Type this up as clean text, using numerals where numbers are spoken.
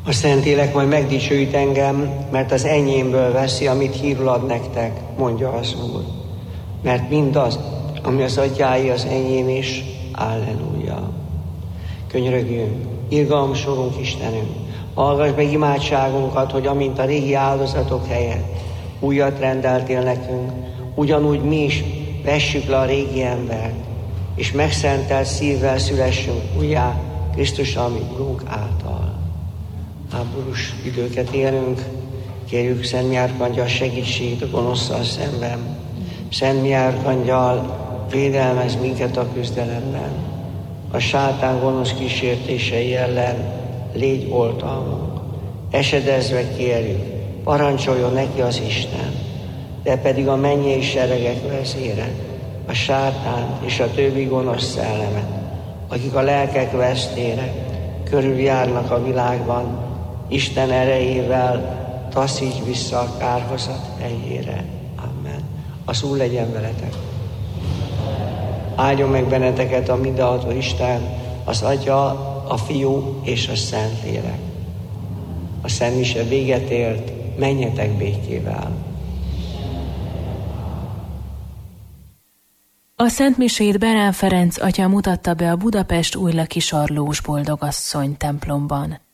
A Szentlélek majd megdicsőít engem, mert az enyémből veszi, amit hírul ad nektek, mondja az Úr. Mert mindaz, ami az atyái, az enyém is. Alleluja. Könyörögjünk, irgalomsorunk Istenünk, hallgass meg imádságunkat, hogy amint a régi áldozatok helyett újat rendeltél nekünk, ugyanúgy mi is vessük le a régi embert, és megszentelt szívvel szülessünk újjá Krisztus, ami Urunk által. Háborús időket élünk, kérjük Szent Miárkangyal segítségét a gonoszszal szemben. Szent Miárkangyal védelmez minket a küzdelemben. A sátán gonosz kísértései ellen légy oltalmunk. Esedezve kérjük, parancsoljon neki az Isten, de pedig a mennyei seregek vezére, a sátánt és a többi gonosz szellemet, akik a lelkek vesztére körüljárnak a világban, Isten erejével taszíts vissza a kárhozat helyére. Amen. Az Úr legyen veletek. Áldjon meg benneteket a mindenható Isten, az Atya, a Fiú és a Szentlélek. A szentmise véget ért, menjetek békével. A szentmisét Berán Ferenc atya mutatta be a Budapest Újlaki Sarlós Boldogasszony templomban.